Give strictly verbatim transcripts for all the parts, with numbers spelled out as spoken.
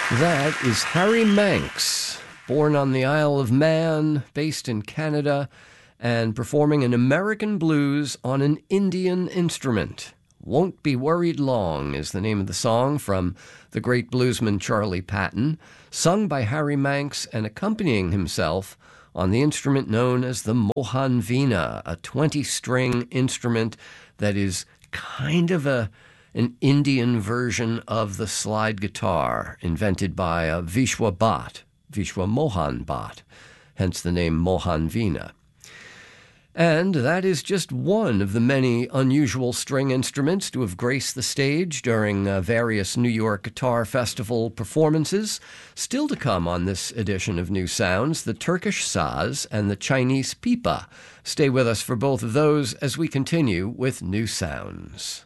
That is Harry Manx, born on the Isle of Man, based in Canada, and performing an American blues on an Indian instrument. Won't Be Worried Long is the name of the song from the great bluesman Charlie Patton, sung by Harry Manx and accompanying himself on the instrument known as the Mohan Veena, a twenty-string instrument that is kind of a an Indian version of the slide guitar invented by uh, Vishwa Bhatt, Vishwa Mohan Bhatt, hence the name Mohan Veena. And that is just one of the many unusual string instruments to have graced the stage during uh, various New York Guitar Festival performances. Still to come on this edition of New Sounds, the Turkish saz and the Chinese pipa. Stay with us for both of those as we continue with New Sounds.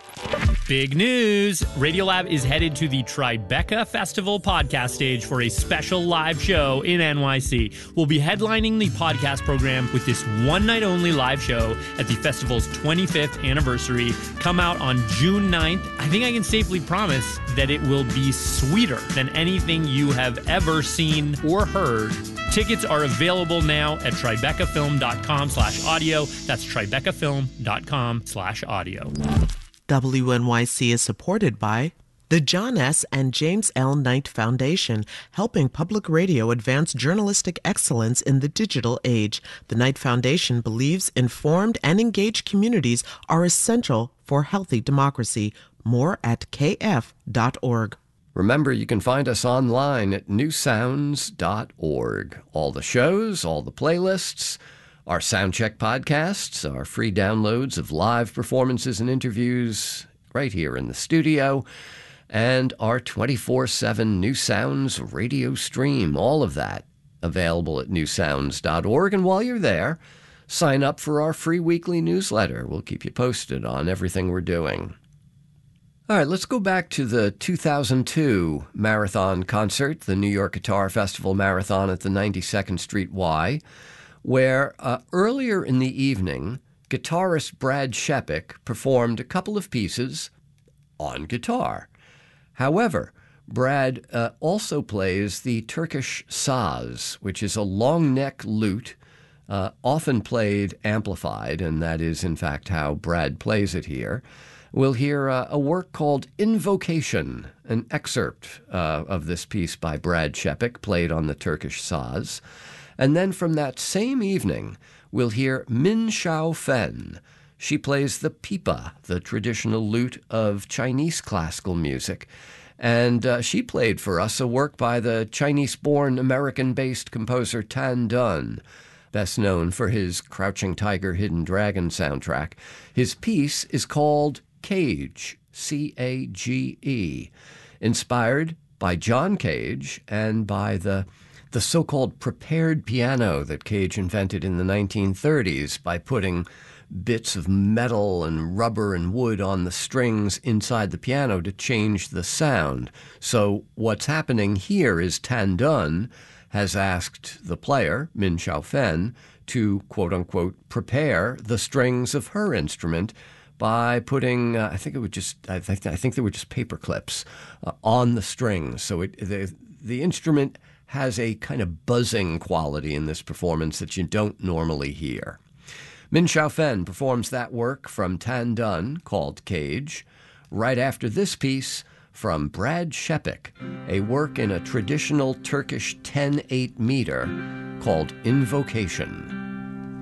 Big news! Radiolab is headed to the Tribeca Festival podcast stage for a special live show in N Y C. We'll be headlining the podcast program with this one-night-only live show at the festival's twenty-fifth anniversary. Come out on June ninth. I think I can safely promise that it will be sweeter than anything you have ever seen or heard. Tickets are available now at tribecafilm.com slash audio. That's tribecafilm.com slash audio. W N Y C is supported by the John S. and James L. Knight Foundation, helping public radio advance journalistic excellence in the digital age. The Knight Foundation believes informed and engaged communities are essential for healthy democracy. More at k f dot org. Remember, you can find us online at new sounds dot org. All the shows, all the playlists, our Soundcheck podcasts, our free downloads of live performances and interviews right here in the studio, and our twenty-four seven New Sounds radio stream. All of that available at new sounds dot org. And while you're there, sign up for our free weekly newsletter. We'll keep you posted on everything we're doing. All right, let's go back to the two thousand two marathon concert, the New York Guitar Festival Marathon at the ninety-second Street Y, where uh, earlier in the evening, guitarist Brad Shepik performed a couple of pieces on guitar. However, Brad uh, also plays the Turkish saz, which is a long-neck lute, uh, often played amplified, and that is, in fact, how Brad plays it here. We'll hear uh, a work called Invocation, an excerpt uh, of this piece by Brad Shepik, played on the Turkish saz. And then from that same evening, we'll hear Min Xiao Fen. She plays the pipa, the traditional lute of Chinese classical music. And uh, she played for us a work by the Chinese-born, American-based composer Tan Dun, best known for his Crouching Tiger, Hidden Dragon soundtrack. His piece is called Cage, C A G E, inspired by John Cage and by the the so-called prepared piano that Cage invented in the nineteen thirties by putting bits of metal and rubber and wood on the strings inside the piano to change the sound. So what's happening here is Tan Dun has asked the player, Min Xiao Fen, to, quote-unquote, prepare the strings of her instrument by putting, uh, I think it would just, I think, I think they were just paper clips uh, on the strings. So it, the, the instrument has a kind of buzzing quality in this performance that you don't normally hear. Min Xiao Fen performs that work from Tan Dun called Cage, right after this piece from Brad Shepik, a work in a traditional Turkish ten eight meter called Invocation.